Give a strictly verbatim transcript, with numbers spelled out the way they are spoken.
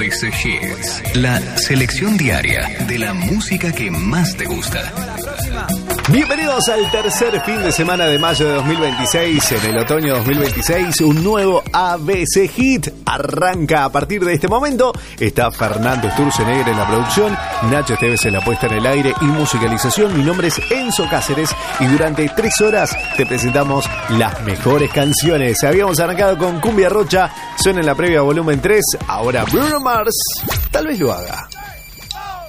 A B C Hits, la selección diaria de la música que más te gusta. Bienvenidos al tercer fin de semana de mayo de dos mil veintiséis. En el otoño dos mil veintiséis, un nuevo A B C Hit arranca a partir de este momento. Está Fernando Sturzenegger en la producción, Nacho Esteves en la puesta en el aire y musicalización. Mi nombre es Enzo Cáceres y durante tres horas te presentamos las mejores canciones. Habíamos arrancado con Cumbia Rocha, suena en la previa volumen tres. Ahora Bruno Mars, tal vez lo haga.